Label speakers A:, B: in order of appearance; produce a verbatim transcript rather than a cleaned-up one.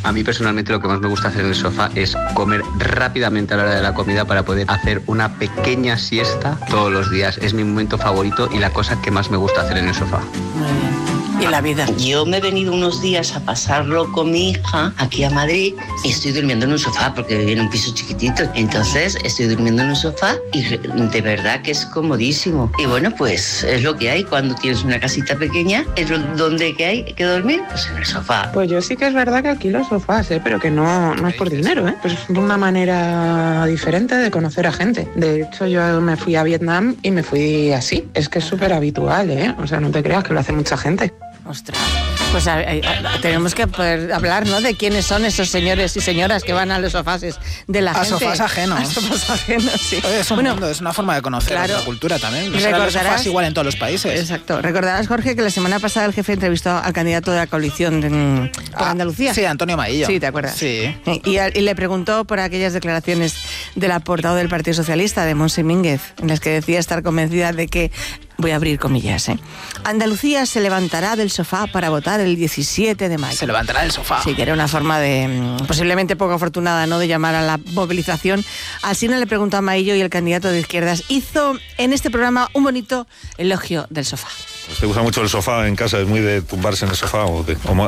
A: A mí personalmente lo que más me gusta hacer en el sofá es comer rápidamente a la hora de la comida para poder hacer una pequeña siesta todos los días. Es mi momento favorito y la cosa que más me gusta hacer en el sofá.
B: Muy bien. ¿Y la vida?
C: Yo me he venido unos días a pasarlo con mi hija aquí a Madrid y estoy durmiendo en un sofá porque viví en un piso chiquitito. Entonces estoy durmiendo en un sofá y de verdad que es comodísimo. Y bueno, pues es lo que hay cuando tienes una casita pequeña. ¿Es donde que hay que dormir? Pues en el sofá.
D: Pues yo sí que es verdad que aquí los sofás, ¿eh? Pero que no, no es por dinero, ¿eh? Pues es una manera diferente de conocer a gente. De hecho, yo me fui a Vietnam y me fui así. Es que es súper habitual, ¿eh? O sea, no te creas que lo hace mucha gente.
B: Ostras, pues a, a, a, tenemos que poder hablar, ¿no?, de quiénes son esos señores y señoras que van a los sofás de la
E: a
B: gente.
E: Sofás ajenos.
B: A sofás ajenos, sí.
E: Oye, es un
B: bueno,
E: mundo, es una forma de conocer
B: claro,
E: la cultura también. No
B: recordarás,
E: será los sofás igual en todos los países.
B: Exacto. Recordarás, Jorge, que la semana pasada el jefe entrevistó al candidato de la coalición de, por
E: ah,
B: Andalucía.
E: Sí, Antonio Maillo.
B: Sí, ¿te acuerdas?
E: Sí.
B: Y, y le preguntó por aquellas declaraciones de la portavoz del Partido Socialista, de Montse Mínguez, en las que decía estar convencida de que, voy a abrir comillas, ¿eh? Andalucía se levantará del sofá para votar el diecisiete de mayo.
E: Se levantará del sofá.
B: Sí, que era una forma de, posiblemente poco afortunada, ¿no?, de llamar a la movilización. Alsina le preguntó a Maillo y el candidato de izquierdas hizo en este programa un bonito elogio del sofá.
F: ¿Te gusta mucho el sofá en casa? ¿Es muy de tumbarse en el sofá o, de, o